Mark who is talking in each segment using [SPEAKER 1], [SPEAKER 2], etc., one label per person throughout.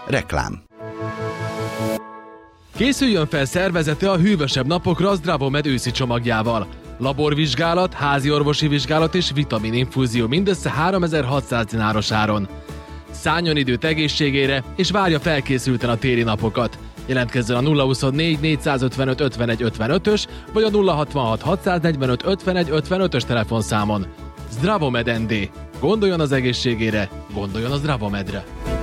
[SPEAKER 1] Reklám.
[SPEAKER 2] Készüljön fel szervezete a hűvösebb napokra a Zdravomed őszi csomagjával. Laborvizsgálat, házi orvosi vizsgálat és vitamininfúzió mindössze 3600 dináros áron. Szálljon időt egészségére, és várja felkészülten a téli napokat. Jelentkezzen a 024 455 51 55-ös vagy a 066 645 51 55-ös telefonszámon. Zdravomed ND. Gondoljon az egészségére, gondoljon a Zdravomedre.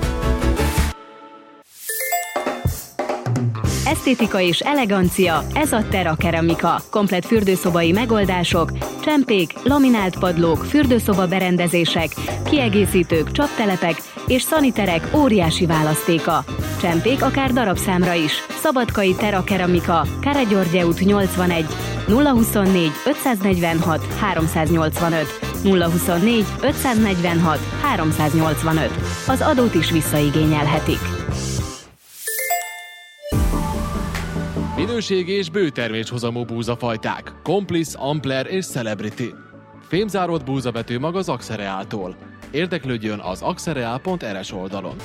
[SPEAKER 3] Esztétika és elegancia, ez a Terra Keramika. Komplett fürdőszobai megoldások, csempék, laminált padlók, fürdőszoba berendezések, kiegészítők, csaptelepek és szaniterek óriási választéka. Csempék akár darabszámra is. Szabadkai Terra Keramika, Kárpát-György út 81, 024 546 385, 024 546 385. Az adót is visszaigényelhetik.
[SPEAKER 2] Minőségi és bőterméshozamú búzafajták, Complice, Ampler és Celebrity. Fémzáródott búzavető mag az Axereáltól. Érdeklődjön az axereal.rs oldalon.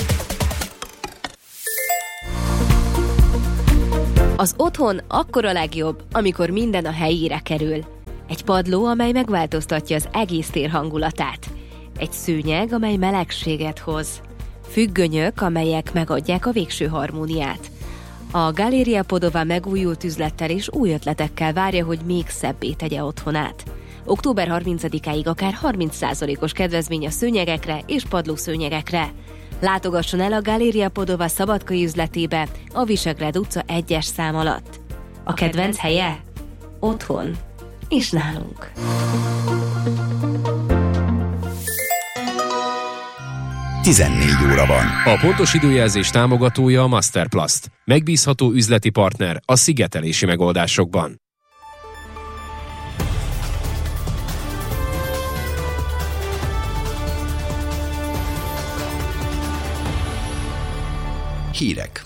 [SPEAKER 4] Az otthon akkor a legjobb, amikor minden a helyére kerül. Egy padló, amely megváltoztatja az egész tér hangulatát. Egy szőnyeg, amely melegséget hoz. Függönyök, amelyek megadják a végső harmóniát. A Galéria Podova megújult üzlettel és új ötletekkel várja, hogy még szebbé tegye otthonát. Október 30-áig akár 30%-os kedvezmény a szőnyegekre és padlószőnyegekre. Látogasson el a Galéria Podova szabadkai üzletébe a Visegrád utca 1-es szám alatt. A kedvenc helye? Otthon. És nálunk.
[SPEAKER 1] Óra van.
[SPEAKER 5] A pontos időjelzés támogatója a Masterplast. Megbízható üzleti partner a szigetelési megoldásokban.
[SPEAKER 1] Hírek.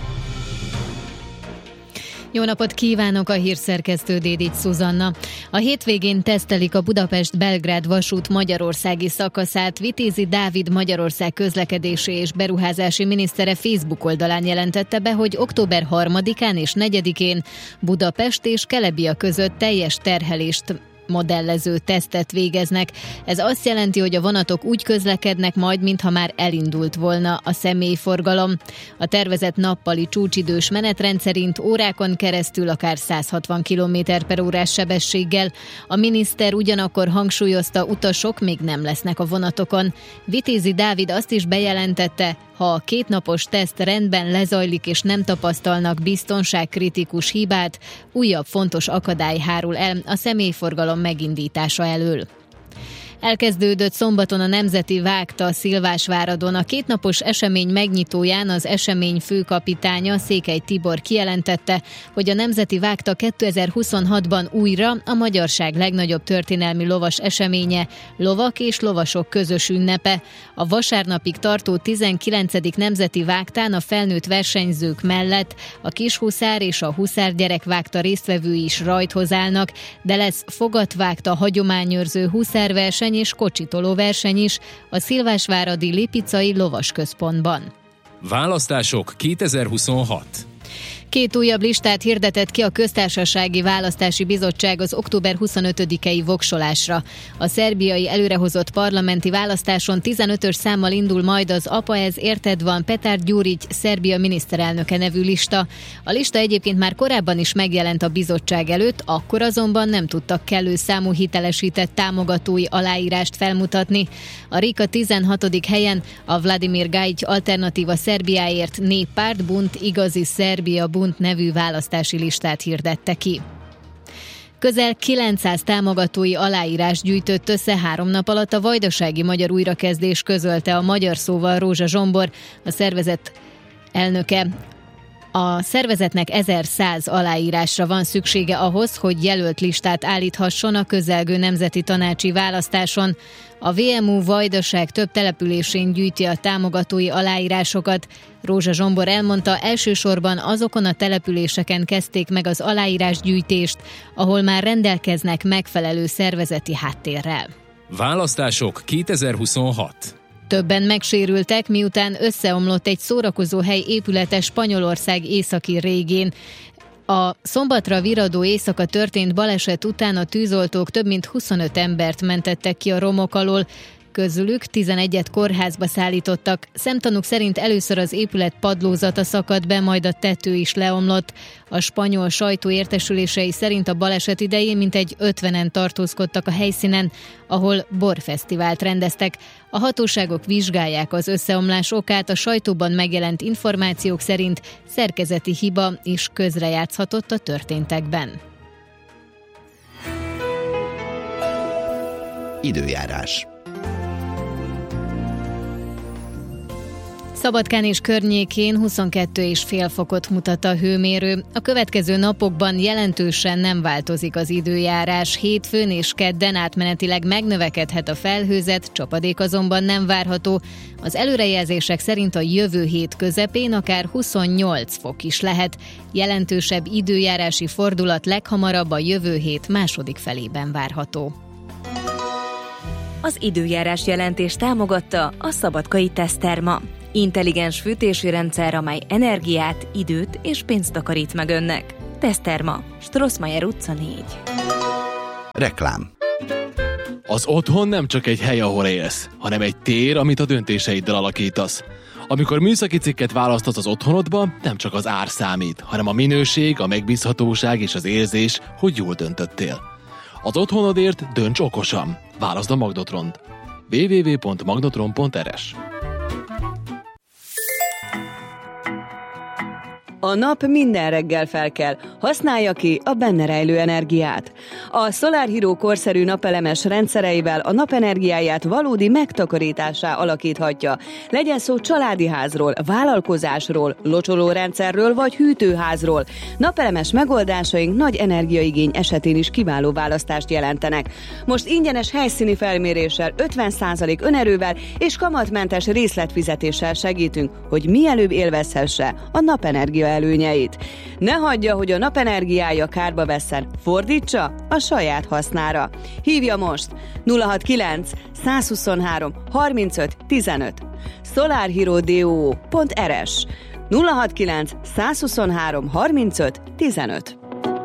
[SPEAKER 6] Jó napot kívánok, a hírszerkesztő Dédics Szuzanna. A hétvégén tesztelik a Budapest-Belgrád vasút magyarországi szakaszát. Vitézi Dávid Magyarország közlekedési és beruházási minisztere Facebook oldalán jelentette be, hogy október 3-án és 4-én Budapest és Kelebia között teljes terhelést modellező tesztet végeznek. Ez azt jelenti, hogy a vonatok úgy közlekednek majd, mintha már elindult volna a személyforgalom. A tervezett nappali csúcsidős menetrend szerint órákon keresztül akár 160 km/órás sebességgel. A miniszter ugyanakkor hangsúlyozta, utasok még nem lesznek a vonatokon. Vitézi Dávid azt is bejelentette, ha a 2 napos teszt rendben lezajlik és nem tapasztalnak biztonságkritikus hibát, újabb fontos akadály hárul el a személyforgalom megindítása elől. Elkezdődött szombaton a Nemzeti Vágta Szilvásváradon. A 2 napos esemény megnyitóján az esemény főkapitánya, Székely Tibor kijelentette, hogy a Nemzeti Vágta 2026-ban újra a magyarság legnagyobb történelmi lovas eseménye, lovak és lovasok közös ünnepe. A vasárnapig tartó 19. Nemzeti Vágtán a felnőtt versenyzők mellett a kishuszár és a huszárgyerekvágta résztvevői is rajthoz állnak, de lesz fogatvágta hagyományőrző huszárverseny és kocsitoló verseny is a Szilvásváradi Lipicai Lovasközpontban.
[SPEAKER 5] Választások 2026.
[SPEAKER 6] 2 újabb listát hirdetett ki a Köztársasági Választási Bizottság az október 25-i voksolásra. A szerbiai előrehozott parlamenti választáson 15-ös számmal indul majd az Apa ez érted van Petar Gyuric Szerbia miniszterelnöke nevű lista. A lista egyébként már korábban is megjelent a bizottság előtt, akkor azonban nem tudtak kellő számú hitelesített támogatói aláírást felmutatni. A Rika 16. helyen a Vladimir Gajic Alternatíva Szerbiáért Néppárt Bunt Igazi Szerbia Bunt nevű választási listát hirdette ki. Közel 900 támogatói aláírás gyűjtött össze 3 nap alatt a Vajdasági Magyar Újrakezdés, közölte a Magyar Szóval Rózsa Zsombor, a szervezet elnöke. A szervezetnek 1100 aláírásra van szüksége ahhoz, hogy jelölt listát állíthasson a közelgő nemzeti tanácsi választáson. A VMU Vajdaság több településén gyűjti a támogatói aláírásokat. Rózsa Zsombor elmondta, elsősorban azokon a településeken kezdték meg az aláírásgyűjtést, ahol már rendelkeznek megfelelő szervezeti háttérrel.
[SPEAKER 5] Választások 2026.
[SPEAKER 6] Többen megsérültek, miután összeomlott egy szórakozóhely épülete Spanyolország északi régén. A szombatra viradó éjszaka történt baleset után a tűzoltók több mint 25 embert mentettek ki a romok alól, közülük 11-et kórházba szállítottak. Szemtanúk szerint először az épület padlózata szakadt be, majd a tető is leomlott. A spanyol sajtó értesülései szerint a baleset idején mintegy 50-en tartózkodtak a helyszínen, ahol borfesztivált rendeztek. A hatóságok vizsgálják az összeomlás okát, a sajtóban megjelent információk szerint szerkezeti hiba is közrejátszhatott a történtekben.
[SPEAKER 1] Időjárás.
[SPEAKER 6] Szabadkán és környékén 22,5 fokot mutat a hőmérő. A következő napokban jelentősen nem változik az időjárás. Hétfőn és kedden átmenetileg megnövekedhet a felhőzet, csapadék azonban nem várható. Az előrejelzések szerint a jövő hét közepén akár 28 fok is lehet. Jelentősebb időjárási fordulat leghamarabb a jövő hét második felében várható.
[SPEAKER 4] Az időjárás jelentést támogatta a Szabadkai Teszterma. Intelligens fűtési rendszer, amely energiát, időt és pénzt takarít meg önnek. Teszterma, Strossmayer utca 4.
[SPEAKER 1] Reklám.
[SPEAKER 2] Az otthon nem csak egy hely, ahol élsz, hanem egy tér, amit a döntéseiddel alakítasz. Amikor műszaki cikket választasz az otthonodba, nem csak az ár számít, hanem a minőség, a megbízhatóság és az érzés, hogy jól döntöttél. Az otthonodért dönts okosan. Válaszd a Magnotront. www.magnotron.rs.
[SPEAKER 7] A nap minden reggel felkel, használja ki a benne rejlő energiát. A Solar Hero korszerű napelemes rendszereivel a napenergiáját valódi megtakarítássá alakíthatja. Legyen szó családi házról, vállalkozásról, locsolórendszerről vagy hűtőházról. Napelemes megoldásaink nagy energiaigény esetén is kiváló választást jelentenek. Most ingyenes helyszíni felméréssel, 50% önerővel és kamatmentes részletfizetéssel segítünk, hogy mielőbb élvezhesse a napenergia előnyeit. Ne hagyja, hogy a napenergiája kárba vesszen, fordítsa a saját hasznára. Hívja most 069 123 35 15 solarhero.rs 069 123 35 15.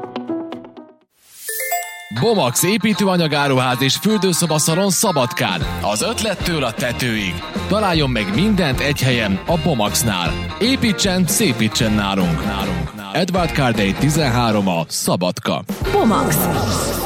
[SPEAKER 2] Bomax építőanyagáruház és fürdőszobaszalon Szabadkán. Az ötlettől a tetőig. Találjon meg mindent egy helyen, a Bomaxnál. Építsen, szépítsen nálunk. Edward Cardey 13 a Szabadka.
[SPEAKER 4] Bomax.